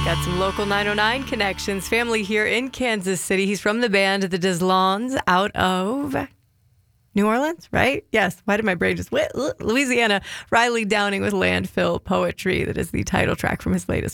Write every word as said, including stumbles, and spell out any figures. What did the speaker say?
Got some local nine oh nine connections. Family here in Kansas City. He's from the band The Dislons out of New Orleans, right? Yes. Why did my brain just... Louisiana. Riley Downing with Landfill Poetry. That is the title track from his latest